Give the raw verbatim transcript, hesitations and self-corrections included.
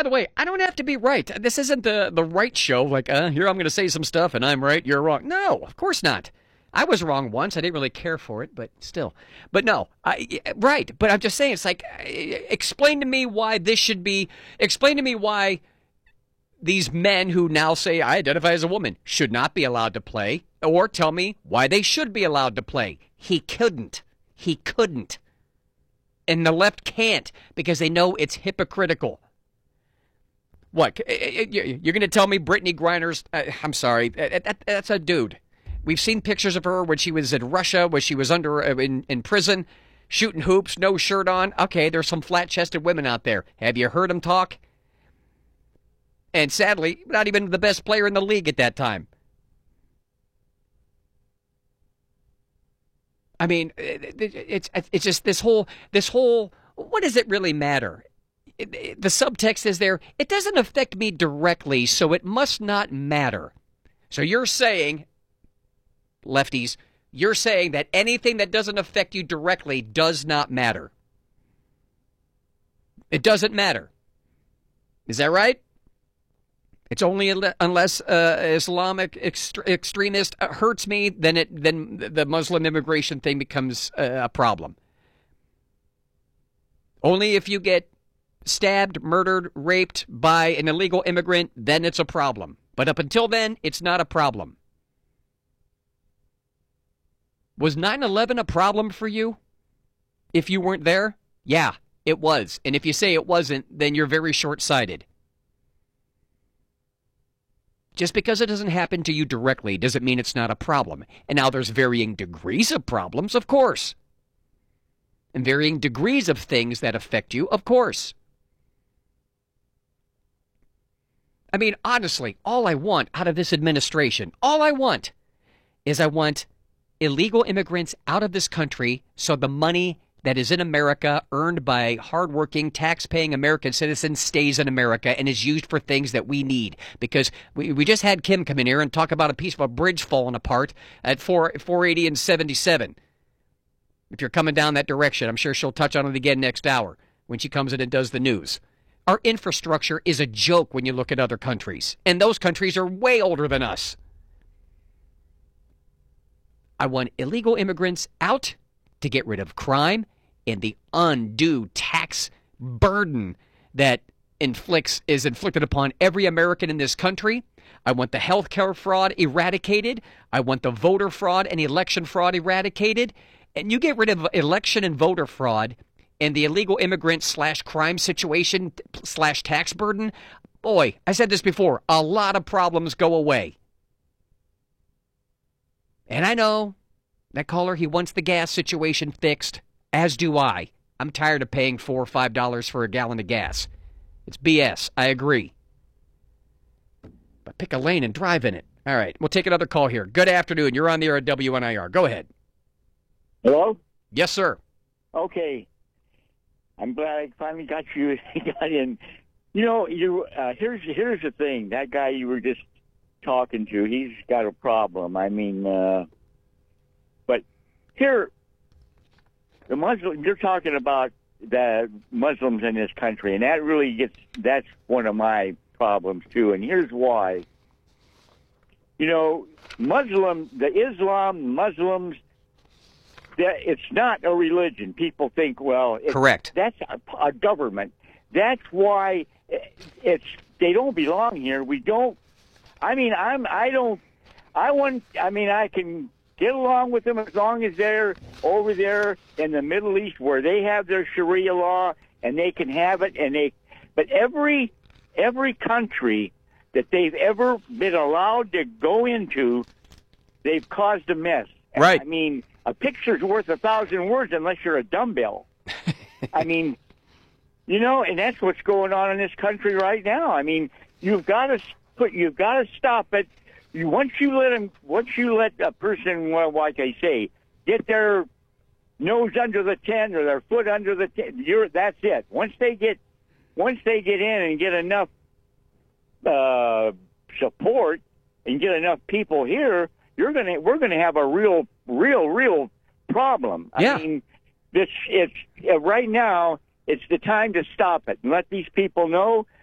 by the way, I don't have to be right. This isn't the, the right show. Like, uh, here I'm going to say some stuff and I'm right, you're wrong. No, of course not. I was wrong once. I didn't really care for it, but still. But no, I, right. But I'm just saying, it's like, explain to me why this should be, explain to me why these men who now say, I identify as a woman, should not be allowed to play, or tell me why they should be allowed to play. He couldn't. He couldn't. And the left can't, because they know it's hypocritical. What? You're going to tell me Brittany Griner's, uh, I'm sorry, that's a dude. We've seen pictures of her when she was in Russia, when she was under uh, in, in prison, shooting hoops, no shirt on. Okay, there's some flat-chested women out there. Have you heard them talk? And sadly, not even the best player in the league at that time. I mean, it's it's just this whole, this whole, what does it really matter? The subtext is there, it doesn't affect me directly, so it must not matter. So you're saying, lefties, you're saying that anything that doesn't affect you directly does not matter. It doesn't matter. Is that right? It's only unless uh, Islamic ext- extremist hurts me, then it then the Muslim immigration thing becomes uh, a problem. Only if you get stabbed, murdered, raped by an illegal immigrant, then it's a problem. But up until then, it's not a problem. Was nine eleven a problem for you? If you weren't there? Yeah, it was. And if you say it wasn't, then you're very short-sighted. Just because it doesn't happen to you directly doesn't mean it's not a problem. And now there's varying degrees of problems, of course. And varying degrees of things that affect you, of course. I mean, honestly, all I want out of this administration, all I want is I want illegal immigrants out of this country so the money that is in America, earned by hardworking, tax-paying American citizens, stays in America and is used for things that we need. Because we, we just had Kim come in here and talk about a piece of a bridge falling apart at four eighty and seventy-seven. If you're coming down that direction, I'm sure she'll touch on it again next hour when she comes in and does the news. Our infrastructure is a joke when you look at other countries. And those countries are way older than us. I want illegal immigrants out to get rid of crime and the undue tax burden that inflicts is inflicted upon every American in this country. I want the health care fraud eradicated. I want the voter fraud and election fraud eradicated. And you get rid of election and voter fraud and the illegal immigrant slash crime situation slash tax burden. Boy, I said this before, a lot of problems go away. And I know that caller, he wants the gas situation fixed, as do I. I'm tired of paying four or five dollars for a gallon of gas. It's B S. I agree. But pick a lane and drive in it. All right, we'll take another call here. Good afternoon. You're on the air at W N I R. Go ahead. Hello? Yes, sir. Okay. I'm glad I finally got you got in. You know, you uh, here's here's the thing. That guy you were just talking to, he's got a problem. I mean, uh, but here, the Muslim, you're talking about the Muslims in this country, and that really gets, that's one of my problems too. And here's why. You know, Muslim, the Islam, Muslims, that it's not a religion. People think, well, it's, correct. That's a, a government. That's why it's they don't belong here. We don't. I mean, I'm. I don't. I want. I mean, I can get along with them as long as they're over there in the Middle East where they have their Sharia law and they can have it. And they. But every every country that they've ever been allowed to go into, they've caused a mess. And right. I mean, a picture's worth a thousand words unless you're a dumbbell. I mean, you know, and that's what's going on in this country right now. I mean, you've got to put, you've got to stop it. You once you let them, once you let a person, well, like I say, get their nose under the tent or their foot under the tent, you're that's it. Once they get, once they get in and get enough uh, support and get enough people here, you're gonna, we're gonna have a real, real, real problem. Yeah. I mean, this, it's uh, right now. It's the time to stop it and let these people know